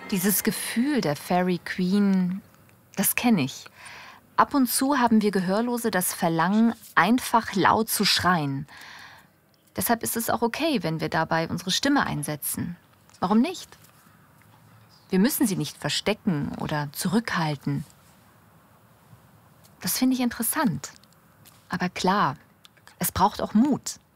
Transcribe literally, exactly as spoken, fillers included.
Dieses Gefühl der Fairy Queen, das kenne ich. Ab und zu haben wir Gehörlose das Verlangen, einfach laut zu schreien. Deshalb ist es auch okay, wenn wir dabei unsere Stimme einsetzen. Warum nicht? Wir müssen sie nicht verstecken oder zurückhalten. Das finde ich interessant. Aber klar, es braucht auch Mut.